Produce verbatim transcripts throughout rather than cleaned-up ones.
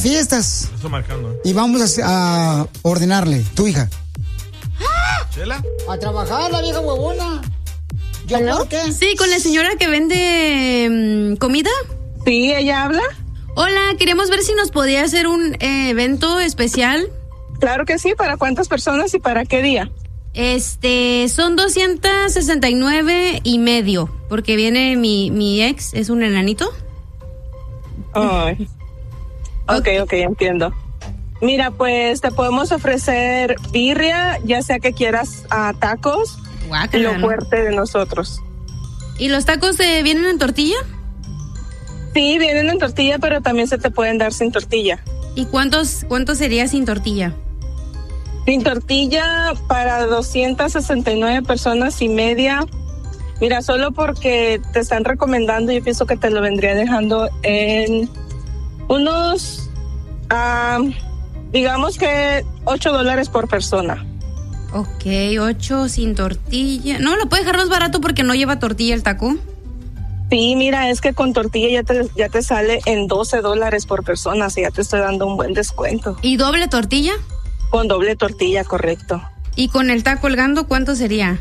fiestas. Estoy marcando. Y vamos a, a ordenarle, tu hija. ¿Chela? A trabajar, la vieja huevona. ¿Yo por qué? Sí, con la señora que vende um, comida. Sí, ella habla. Hola, queríamos ver si nos podía hacer un eh, evento especial. Claro que sí, ¿para cuántas personas y para qué día? Este, son doscientos sesenta y nueve y medio, porque viene mi, mi ex, es un enanito. Ay. Ok, ok, entiendo. Mira, pues te podemos ofrecer birria, ya sea que quieras uh, tacos, Guácala, lo ¿no? fuerte de nosotros. ¿Y los tacos eh, vienen en tortilla? Sí, vienen en tortilla, pero también se te pueden dar sin tortilla. ¿Y cuántos, cuántos sería sin tortilla? Sin tortilla para doscientas sesenta y nueve personas y media. Mira, solo porque te están recomendando, yo pienso que te lo vendría dejando en unos, uh, digamos que ocho dólares por persona. Ok, ocho sin tortilla. No, lo puede dejar más barato porque no lleva tortilla el taco. Sí, mira, es que con tortilla ya te, ya te sale en doce dólares por persona, así ya te estoy dando un buen descuento. ¿Y doble tortilla? Con doble tortilla, correcto. ¿Y con el taco colgando cuánto sería?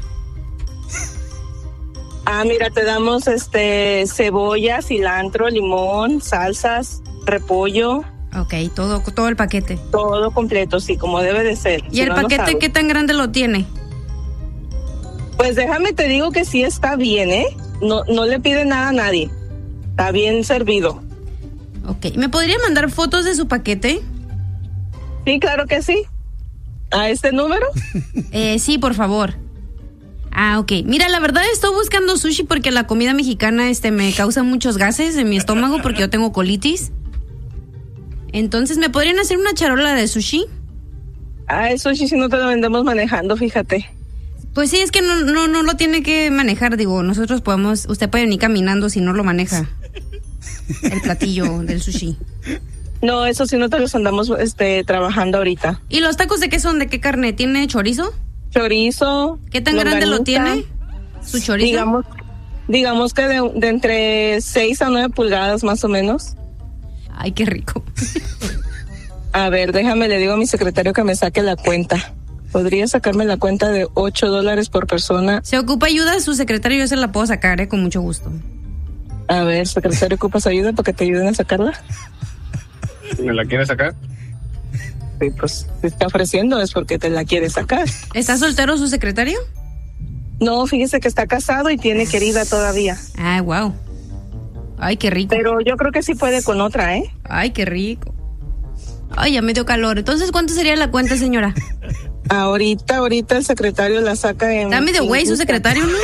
Ah, mira, te damos este cebolla, cilantro, limón, salsas, repollo. Ok, todo, todo el paquete. Todo completo, sí, como debe de ser. ¿Y si el no, no paquete sabes. qué tan grande lo tiene? Pues déjame te digo que sí está bien, ¿eh? No, no le pide nada a nadie. Está bien servido. Ok, ¿me podría mandar fotos de su paquete? Sí, claro que sí. ¿A este número? Eh, sí, por favor. Ah, ok. Mira, la verdad estoy buscando sushi porque la comida mexicana este, me causa muchos gases en mi estómago porque yo tengo colitis. Entonces, ¿me podrían hacer una charola de sushi? Ah, el sushi sí no te lo vendemos manejando, fíjate. Pues sí, es que no, no, no lo tiene que manejar, digo, nosotros podemos, usted puede venir caminando si no lo maneja. El platillo del sushi. No, eso sí no te los andamos este, trabajando ahorita. ¿Y los tacos de qué son? ¿De qué carne? ¿Tiene chorizo? Chorizo. ¿Qué tan grande lo tiene? ¿Su chorizo? Digamos, digamos que de, de entre seis a nueve pulgadas más o menos. Ay, qué rico. A ver, déjame, le digo a mi secretario que me saque la cuenta. ¿Podría sacarme la cuenta de ocho dólares por persona? ¿Se ocupa ayuda de su secretario? Yo se la puedo sacar, eh, con mucho gusto. A ver, secretario, ¿ocupas ayuda para que te ayuden a sacarla? ¿Me la quieres sacar? Sí, pues te está ofreciendo, es porque te la quiere sacar. ¿Está soltero su secretario? No, fíjese que está casado y tiene querida todavía. Ay, wow. Ay, qué rico. Pero yo creo que sí puede con otra, ¿eh? Ay, qué rico. Ay, ya me dio calor. Entonces, ¿cuánto sería la cuenta, señora? Ahorita, ahorita el secretario la saca en... Está medio güey su secretario, ¿no?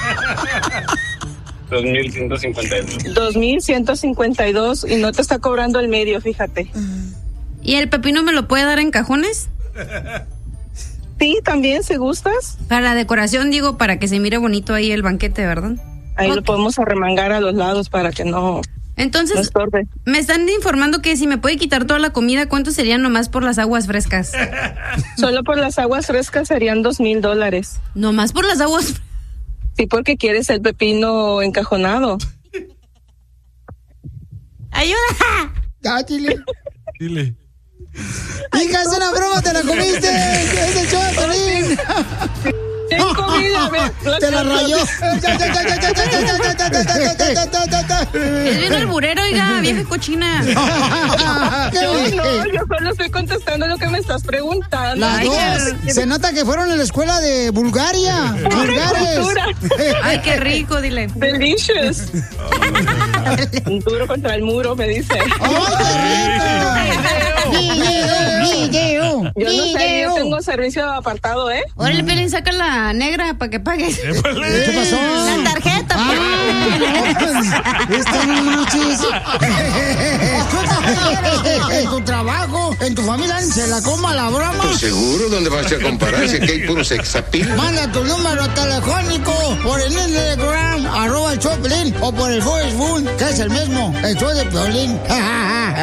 dos mil ciento cincuenta y dos. dos mil ciento cincuenta y dos y no te está cobrando el medio, fíjate. ¿Y el pepino me lo puede dar en cajones? Sí, también, si gustas. Para la decoración, digo, para que se mire bonito ahí el banquete, ¿verdad? Ahí Okay. lo podemos arremangar a los lados para que no... Entonces, no estorbe. me están informando que si me puede quitar toda la comida, ¿cuánto sería nomás por las aguas frescas? Solo por las aguas frescas serían dos mil dólares. ¿Nomás por las aguas? Sí, porque quieres el pepino encajonado. ¡Ayuda! Ya, dile. Dile. Hija, es una broma, te la comiste. Es el show de Piolín. ¿Qué comida? Te la rayó. Es bien alburero, oiga, vieja cochina. Yo no, yo solo estoy contestando lo que me estás preguntando. Las Ay, dos. qué- Se nota que fueron a la escuela de Bulgaria. Bulgares. Ay, qué rico, dile. Delicious. Duro contra el muro, me dice. ¡Ay, qué rico! Video, video, Yo no sé, yo video. tengo servicio apartado, ¿eh? Órale, Pelín, saca la negra para que pagues. ¿Qué pasó? La tarjeta, Ah, no, pues, esto no manches. En tu trabajo, en tu familia, se la coma la broma. Pues seguro, ¿dónde vas a comparar? Si aquí hay puro sexapil. Manda tu número telefónico por el Instagram, arroba el show de Piolín, o por el Facebook, que es el mismo, el show de Piolín.